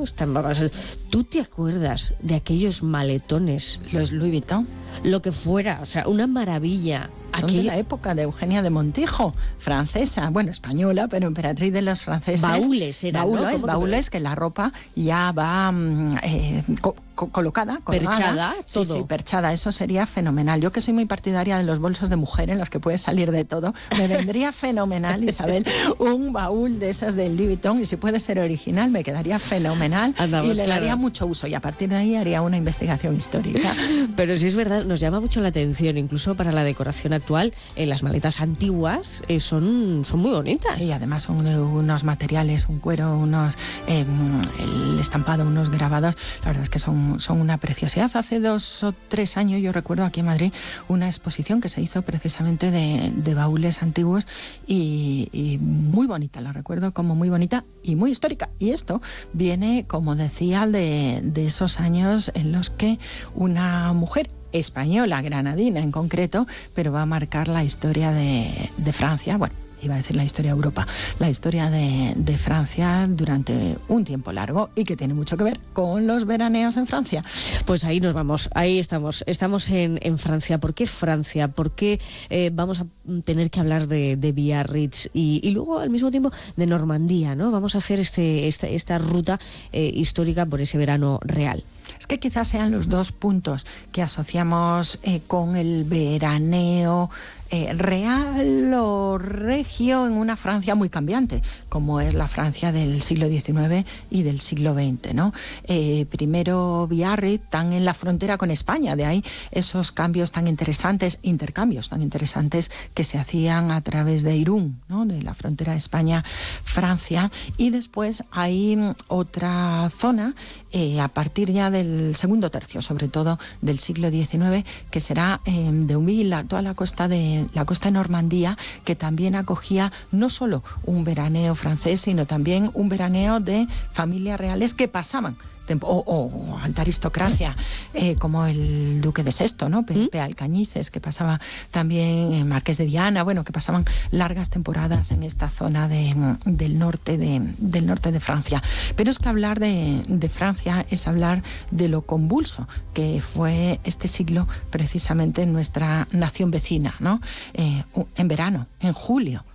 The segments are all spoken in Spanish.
¿Tú te acuerdas de aquellos maletones? Los Louis Vuitton. Lo que fuera, o sea, una maravilla. Son de la época de Eugenia de Montijo, francesa, bueno, española, pero emperatriz de los franceses. Baúles eran, ¿no? Baúles, que la ropa ya va colocada, perchada, todo. Sí, perchada, eso sería fenomenal. Yo que soy muy partidaria de los bolsos de mujer en los que puedes salir de todo, me vendría fenomenal, Isabel, un baúl de esas del Louis Vuitton, y si puede ser original, me quedaría fenomenal. Y le daría mucho uso, y a partir de ahí haría una investigación histórica. Pero sí es verdad, nos llama mucho la atención, incluso para la decoración actual, las maletas antiguas son muy bonitas. Sí, además son unos materiales, un cuero, el estampado, unos grabados, la verdad es que son una preciosidad. Hace 2 o 3 años yo recuerdo aquí en Madrid una exposición que se hizo precisamente de baúles antiguos y muy bonita, la recuerdo como muy bonita y muy histórica. Y esto viene, como decía, de esos años en los que una mujer española, granadina en concreto, pero va a marcar la historia de Francia, bueno, iba a decir la historia de Europa, la historia de Francia durante un tiempo largo, y que tiene mucho que ver con los veraneos en Francia. Pues ahí nos vamos, ahí estamos en Francia. ¿Por qué Francia? ¿Por qué vamos a tener que hablar de Biarritz y luego al mismo tiempo de Normandía, ¿no? Vamos a hacer esta ruta histórica por ese verano real. Es que quizás sean los dos puntos que asociamos con el veraneo real o regio en una Francia muy cambiante, como es la Francia del siglo XIX y del siglo XX, ¿no? Primero Biarritz, tan en la frontera con España, de ahí esos cambios tan interesantes, intercambios tan interesantes que se hacían a través de Irún, ¿no? De la frontera España-Francia, y después hay otra zona a partir ya del segundo tercio, sobre todo del siglo XIX, que será de Humil, toda la costa de Normandía, que también acogía no solo un veraneo francés, sino también un veraneo de familias reales que pasaban, o alta aristocracia, como el duque de Sexto, ¿no? Pepe Alcañices, que pasaba también, Marqués de Viana, bueno, que pasaban largas temporadas en esta zona del norte de Francia. Pero es que hablar de Francia es hablar de lo convulso que fue este siglo precisamente en nuestra nación vecina, ¿no? En verano, en julio,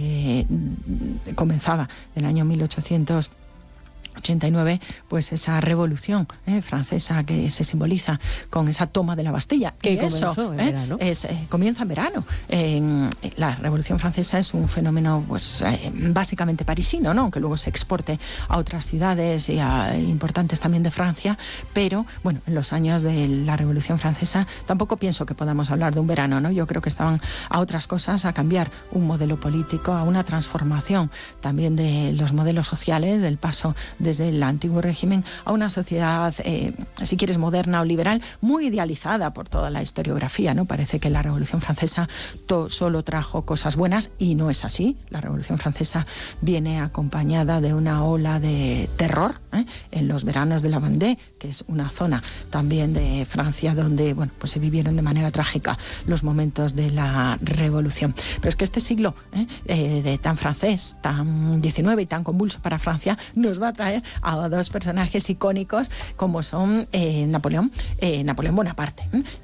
comenzaba el año 1889, pues esa revolución francesa que se simboliza con esa toma de la Bastilla. Que comenzó en verano. Comienza en verano. La revolución francesa es un fenómeno pues básicamente parisino, ¿no? Aunque luego se exporte a otras ciudades importantes también de Francia, pero bueno, en los años de la revolución francesa tampoco pienso que podamos hablar de un verano, ¿no? Yo creo que estaban a otras cosas, a cambiar un modelo político, a una transformación también de los modelos sociales, del paso desde el antiguo régimen a una sociedad, si quieres, moderna o liberal, muy idealizada por toda la historiografía, ¿no? Parece que la Revolución Francesa solo trajo cosas buenas, y no es así. La Revolución Francesa viene acompañada de una ola de terror en los veranos de la Vendée, que es una zona también de Francia donde, bueno, pues se vivieron de manera trágica los momentos de la Revolución. Pero es que este siglo de tan francés, tan XIX y tan convulso para Francia, nos va a traer a dos personajes icónicos como son Napoleón Bonaparte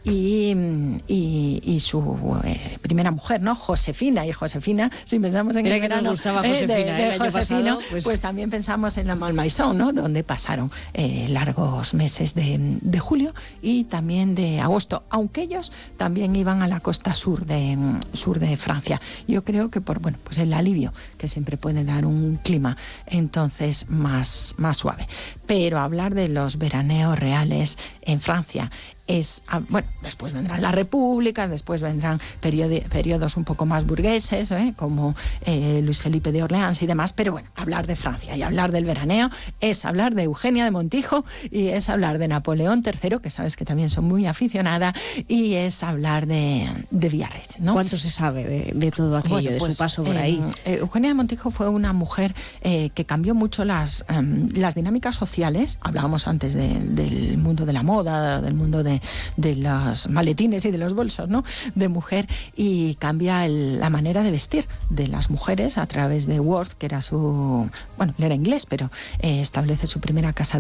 y su primera mujer, ¿no? Josefina. Y Josefina, si pensamos en el verano nos gustaba Josefina, de Josefina, pasado, pues también pensamos en la Malmaison, ¿no? Donde pasaron largos meses de julio y también de agosto, aunque ellos también iban a la costa sur de Francia. Yo creo que por pues el alivio que siempre puede dar un clima entonces más suave. Pero hablar de los veraneos reales en Francia es, bueno, después vendrán las repúblicas, después vendrán periodos un poco más burgueses, como Luis Felipe de Orleans y demás, pero bueno, hablar de Francia y hablar del veraneo es hablar de Eugenia de Montijo, y es hablar de Napoleón III, que sabes que también son muy aficionada, y es hablar de Biarritz, ¿no? ¿Cuánto se sabe de todo aquello, bueno, pues, de su paso por ahí? Eugenia de Montijo fue una mujer que cambió mucho las dinámicas sociales. Hablábamos antes del mundo de la moda, del mundo de los maletines y de los bolsos, ¿no? De mujer, y cambia la manera de vestir de las mujeres a través de Worth, que era él era inglés, pero establece su primera casa